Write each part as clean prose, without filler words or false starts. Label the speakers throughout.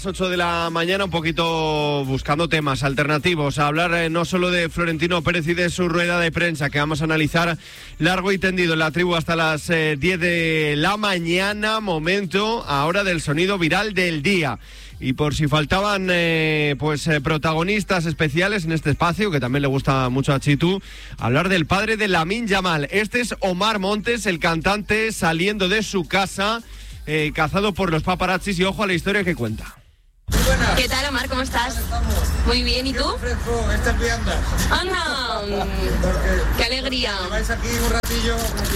Speaker 1: 8 de la mañana, un poquito buscando temas alternativos, a hablar no solo de Florentino Pérez y de su rueda de prensa, que vamos a analizar largo y tendido en la tribu hasta las 10 de la mañana, momento ahora del sonido viral del día. Y por si faltaban protagonistas especiales en este espacio, que también le gusta mucho a Chitu, hablar del padre de Lamine Yamal. Este es Omar Montes, el cantante, saliendo de su casa, cazado por los paparazzis, y ojo a la historia que cuenta.
Speaker 2: ¿Qué tal, Omar? ¿Cómo estás? Muy bien, ¿y tú?
Speaker 3: Estas viandas.
Speaker 2: ¡Anda! ¡Qué alegría!
Speaker 3: Vais aquí un ratillo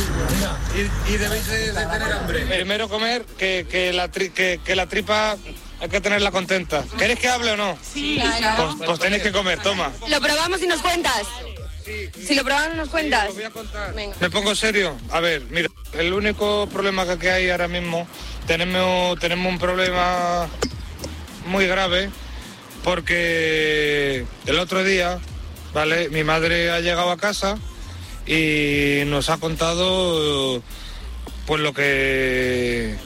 Speaker 3: y debéis de tener hambre. Primero comer, que la tripa hay que tenerla contenta. ¿Queréis que hable o no?
Speaker 2: Sí, claro.
Speaker 3: Pues tenéis que comer, toma.
Speaker 2: ¿Lo probamos y nos cuentas? Si lo probamos, ¿nos cuentas?
Speaker 3: Os voy a contar.
Speaker 2: Venga.
Speaker 3: ¿Me pongo serio? A ver, mira, el único problema que hay ahora mismo, tenemos un problema muy grave, porque el otro día, ¿vale? Mi madre ha llegado a casa y nos ha contado lo que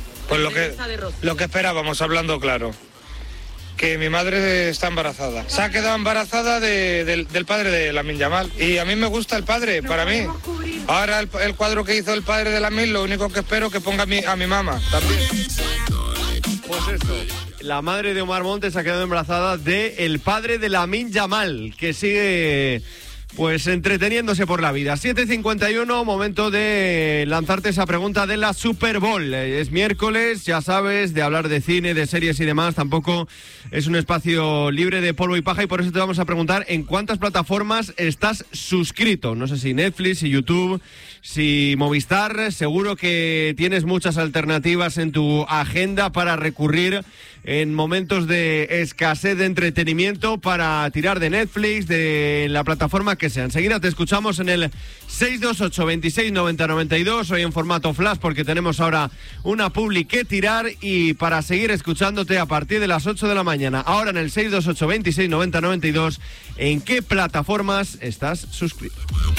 Speaker 3: esperábamos, hablando claro. Que mi madre está embarazada. Se ha quedado embarazada del padre de Lamine Yamal. Y a mí me gusta el padre, para mí. Ahora el cuadro que hizo el padre de Lamine, lo único que espero que ponga a mi mamá también.
Speaker 1: Pues esto. La madre de Omar Montes ha quedado embarazada del padre de Lamine Yamal, que sigue entreteniéndose por la vida. 7:51, momento de lanzarte esa pregunta de la Super Bowl. Es miércoles, ya sabes, de hablar de cine, de series y demás. Tampoco es un espacio libre de polvo y paja, y por eso te vamos a preguntar en cuántas plataformas estás suscrito. No sé si Netflix, si YouTube, si Movistar. Seguro que tienes muchas alternativas en tu agenda para recurrir en momentos de escasez de entretenimiento, para tirar de Netflix, de la plataforma que sea. Enseguida te escuchamos en el 628 26 90 92, hoy en formato flash, porque tenemos ahora una publi que tirar, y para seguir escuchándote a partir de las 8 de la mañana, ahora en el 628 26 90 92, ¿en qué plataformas estás suscrito?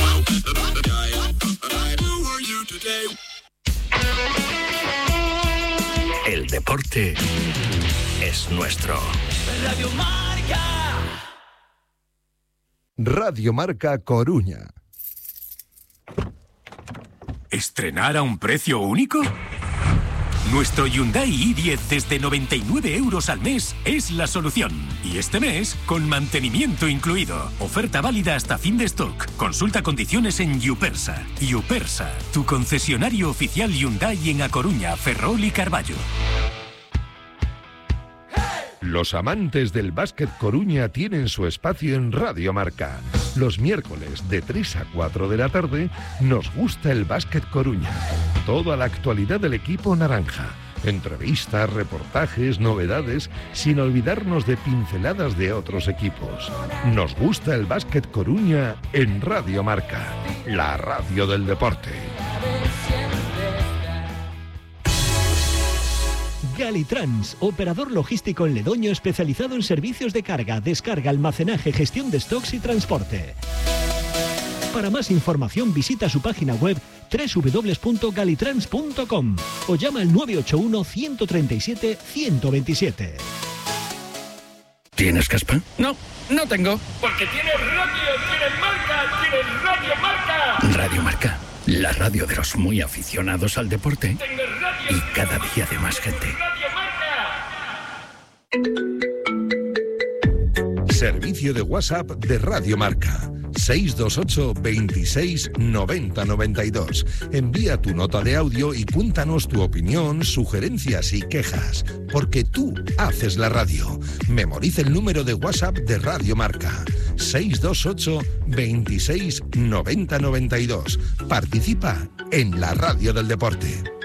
Speaker 4: El deporte es nuestro.
Speaker 5: Radio Marca.
Speaker 6: Radio Marca Coruña.
Speaker 4: ¿Estrenar a un precio único? Nuestro Hyundai i10 desde 99 € al mes es la solución. Y este mes, con mantenimiento incluido. Oferta válida hasta fin de stock. Consulta condiciones en Yupersa. Yupersa, tu concesionario oficial Hyundai en A Coruña, Ferrol y Carballo.
Speaker 6: Los amantes del básquet Coruña tienen su espacio en Radio Marca. Los miércoles de 3 a 4 de la tarde nos gusta el básquet Coruña. Toda la actualidad del equipo naranja. Entrevistas, reportajes, novedades, sin olvidarnos de pinceladas de otros equipos. Nos gusta el básquet Coruña en Radio Marca, la radio del deporte.
Speaker 7: Galitrans, operador logístico en Ledoño especializado en servicios de carga, descarga, almacenaje, gestión de stocks y transporte. Para más información visita su página web www.galitrans.com o llama al 981 137 127.
Speaker 4: ¿Tienes caspa?
Speaker 5: No tengo. Porque tienes radio, tienes marca, tienes Radio Marca.
Speaker 4: Radio Marca, la radio de los muy aficionados al deporte y cada día de más gente.
Speaker 6: Servicio de WhatsApp de Radio Marca. 628 26 90 92. Envía tu nota de audio y cuéntanos tu opinión, sugerencias y quejas, porque tú haces la radio. Memoriza el número de WhatsApp de Radio Marca. 628 26 90 92. Participa en la radio del deporte.